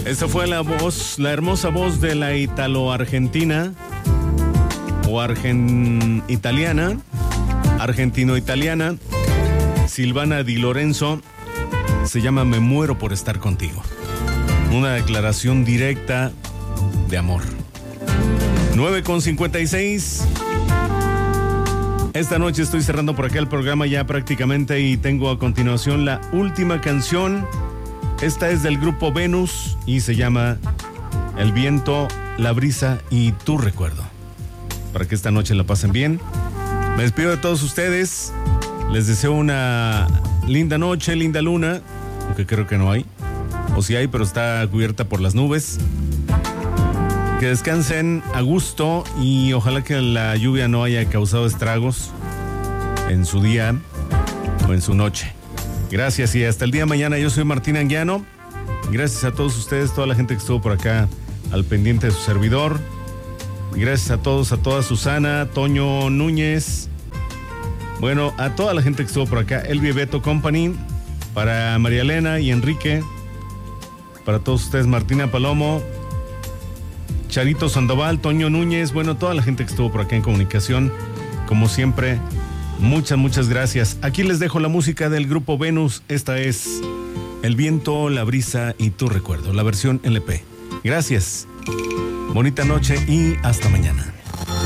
Esta fue la voz, la hermosa voz de la italo-argentina o italiana, argentino-italiana, Silvana Di Lorenzo. Se llama Me muero por estar contigo. Una declaración directa de amor. 9:56. Esta noche estoy cerrando por acá el programa ya prácticamente y tengo a continuación la última canción. Esta es del grupo Venus y se llama El viento, la brisa y tu recuerdo. Para que esta noche la pasen bien. Me despido de todos ustedes. Les deseo una linda noche, linda luna, aunque creo que no hay. O sí hay, pero está cubierta por las nubes. Que descansen a gusto y ojalá que la lluvia no haya causado estragos en su día o en su noche. Gracias y hasta el día de mañana. Yo soy Martín Anguiano. Gracias a todos ustedes, toda la gente que estuvo por acá al pendiente de su servidor. Gracias a todos, a toda Susana, Toño Núñez. Bueno, a toda la gente que estuvo por acá. Elvie Beto Company. Para María Elena y Enrique. Para todos ustedes, Martina Palomo. Charito Sandoval, Toño Núñez, bueno, toda la gente que estuvo por acá en comunicación, como siempre, muchas gracias. Aquí les dejo la música del grupo Venus. Esta es El viento, la brisa y tu recuerdo, la versión LP. Gracias, bonita noche y hasta mañana.